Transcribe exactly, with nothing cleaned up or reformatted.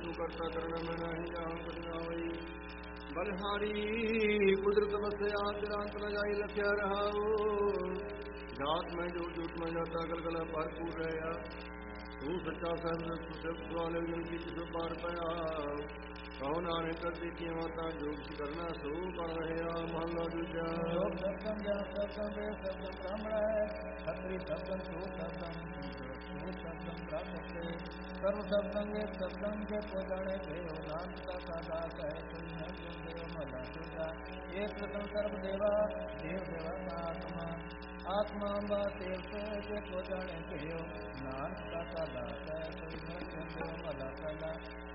ਤੂੰ ਕਰਤਾ ਕਰਨਾ ਮੈਂ ਨਹੀਂ ਜਾਣ ਕਰਨਾ ਹੋਈ। ਬਲਿਹਾਰੀ ਕੁਦਰਤ ਵਸਿਆ ਤੇਰਾ ਅੰਤ ਨ ਜਾਈ ਲਖਿਆ ਰਹਾਓ। ਜਾਤ ਮੈਂ ਜੋ ਜੋਤ ਮੈਂ ਜਾਤਾ ਗਲ ਗਲਾ ਭਰਪੂਰ ਰਹਿਆ। ਤੂੰ ਸੱਚਾ ਸਾਹਿਬ ਸਿਫਤ ਦੁਆਲੇ ਜਨ ਕੀ ਤਿਸ ਪਾਰ ਪਿਆ। ਕਹੋ ਨਾਨਕ ਕਰਦੀ ਕੀਆਂ ਮਾਤਾ ਜੋਗ ਕਰਨਾ ਸੋ ਕਰ ਰਹਿਆ। ਮਹਲਾ ਦੂਜਾ। ਲੋਕ ਸਤਮ ਜਨ ਸਤਮ ਵੇ ਸਤਮ ਬ੍ਰਾਹਮਣ ਹੈ। ਖਤਰੀ ਸਤਮ ਸੋ ਸਤਮ ਸੋ ਸਤਮ ਪ੍ਰਾਪਤੇ। ਸਰਵ ਸਤਮ ਵੇ ਸਤਮ ਕੇ ਕੋ ਜਾਣੇ ਭਇਓ। ਨਾਨਕ ਦਾ ਦਾਸ ਹੈ ਕੋਈ ਨਹੀਂ ਜੰਦੇ। ਮਹਲਾ ਦੂਜਾ। ਏਕ ਪ੍ਰਥਮ ਸਰਬ ਦੇਵਾ ਦੇਵ ਦੇਵਾ ਆਤਮਾ। ਆਤਮਾ ਅੰਬਾ ਦੇਵ ਸੇ ਜੇ ਕੋ ਜਾਣੇ ਭਇਓ। ਨਾਨਕ ਦਾ ਦਾਸ ਹੈ ਕੋਈ ਨਹੀਂ ਜੰਦੇ। ਮਹਲਾ ਪਹਿਲਾ।